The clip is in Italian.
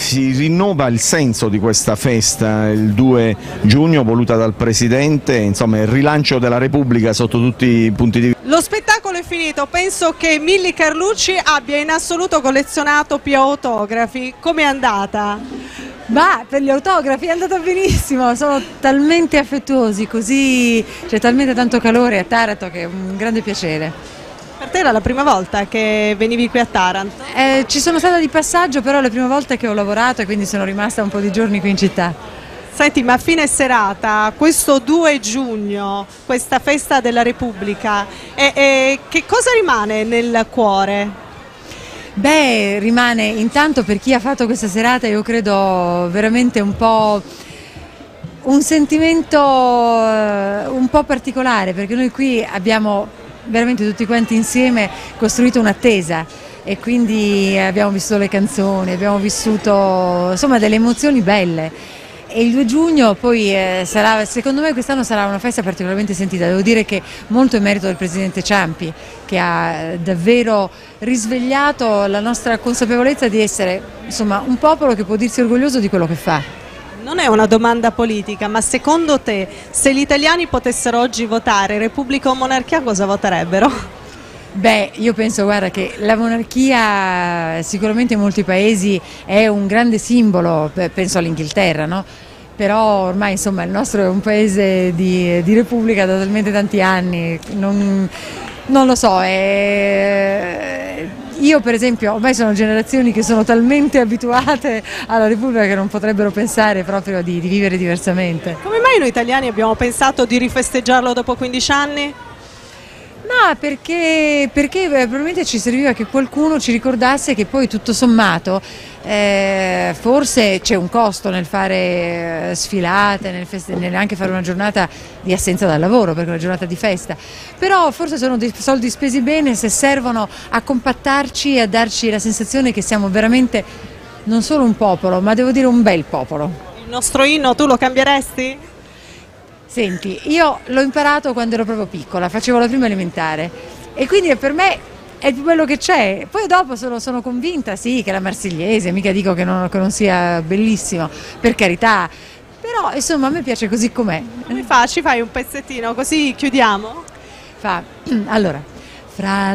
si rinnova il senso di questa festa, il 2 giugno, voluta dal Presidente, insomma il rilancio della Repubblica sotto tutti i punti di vista. Lo spettacolo è finito, penso che Milly Carlucci abbia in assoluto collezionato più autografi. Com'è andata? Ma per gli autografi è andata benissimo, sono talmente affettuosi, così c'è talmente tanto calore a Taranto che è un grande piacere. Per te era la prima volta che venivi qui a Taranto? Ci sono stata di passaggio, però è la prima volta che ho lavorato e quindi sono rimasta un po' di giorni qui in città. Senti, ma a fine serata, questo 2 giugno, questa festa della Repubblica, che cosa rimane nel cuore? Beh, rimane intanto per chi ha fatto questa serata, io credo veramente un po' un sentimento un po' particolare, perché noi qui abbiamo veramente tutti quanti insieme costruito un'attesa e quindi abbiamo vissuto le canzoni, abbiamo vissuto insomma delle emozioni belle. E il 2 giugno poi sarà, secondo me quest'anno sarà una festa particolarmente sentita, devo dire che molto è merito del Presidente Ciampi, che ha davvero risvegliato la nostra consapevolezza di essere insomma un popolo che può dirsi orgoglioso di quello che fa. Non è una domanda politica, ma secondo te se gli italiani potessero oggi votare Repubblica o Monarchia cosa voterebbero? Beh, io penso, guarda, che la monarchia sicuramente in molti paesi è un grande simbolo, penso all'Inghilterra, no? Però ormai insomma il nostro è un paese di repubblica da talmente tanti anni, non lo so, io per esempio ormai sono generazioni che sono talmente abituate alla repubblica che non potrebbero pensare proprio di vivere diversamente. Come mai noi italiani abbiamo pensato di rifesteggiarlo dopo 15 anni? No, perché probabilmente ci serviva che qualcuno ci ricordasse che poi tutto sommato forse c'è un costo nel fare sfilate, nel anche fare una giornata di assenza dal lavoro, perché è una giornata di festa, però forse sono dei soldi spesi bene se servono a compattarci e a darci la sensazione che siamo veramente non solo un popolo, ma devo dire un bel popolo. Il nostro inno tu lo cambieresti? Senti, io l'ho imparato quando ero proprio piccola, facevo la prima elementare e quindi per me è più bello che c'è. Poi dopo sono convinta, sì, che la Marsigliese, mica dico che non sia bellissimo, per carità, però insomma a me piace così com'è. Come fa? Ci fai un pezzettino così chiudiamo? Allora, fra